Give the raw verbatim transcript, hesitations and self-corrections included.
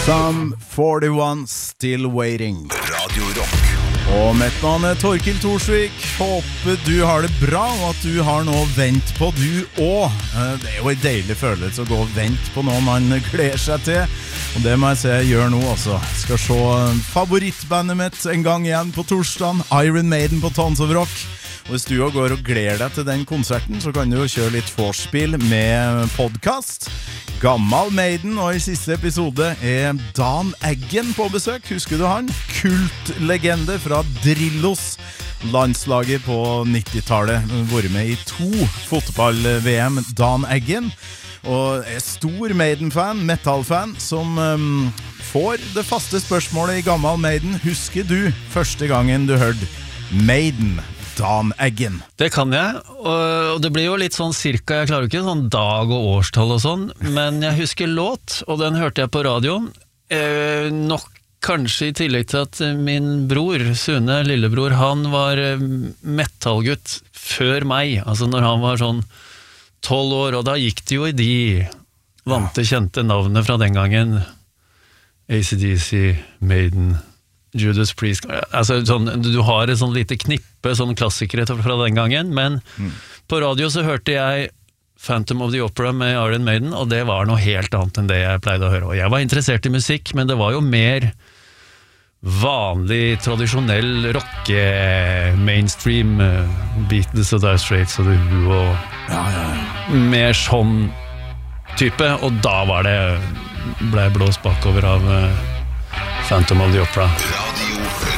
Sum forty-one, Still Waiting. Radio Rock. Og mitt navn er Torkild Thorsvik. Håper du har det bra, og at du har noe å vente på, du også. Det er jo en deilig følelse å gå og vente på noe man gleder seg til. Og det må jeg se jeg gjør nå også. Jeg skal se favorittbandet mitt en gang igjen på torsdagen, Iron Maiden på Tons of Rock. Og hvis du også går og gleder deg til den konserten, så kan du jo kjøre litt vorspiel med podcast. Gammal Maiden, og i siste episode er Dan Eggen på besøk. Husker du han? Kultlegende fra Drillos, landslaget på nittitallet. Vært med i to fotball-V M, Dan Eggen. Og er stor Maiden-fan, metal-fan, som um, får det faste spørsmålet i Gammal Maiden. Husker du første gangen du hørte Maiden? Dan Eggen. Det kan jeg, og det blir jo litt sånn cirka, jeg klarer jo ikke sånn dag og årstall og sånn, men jeg husker låt, og den hørte jeg på radioen, eh, nok kanskje i tillegg til at min bror, Sune, lillebror, han var metalgutt før meg, altså når han var sånn tolv år, og da gikk det jo i de vante, kjente navnene fra den gangen, A C D C, Maiden, Judas Priest, altså sånn, du har et sånn lite knippe sånn klassikere fra den gangen, men mm. på radio så hørte jeg Phantom of the Opera med Iron Maiden, og det var noe helt annet enn det jeg pleide å høre, og jeg var interessert i musikk, men det var jo mer vanlig, tradisjonell rocke, mainstream, Beatles og Dire Straits og The Who og ja, ja, ja. mer sånn type, og da var det ble jeg blåst bakover av Phantom of the Opera. Radio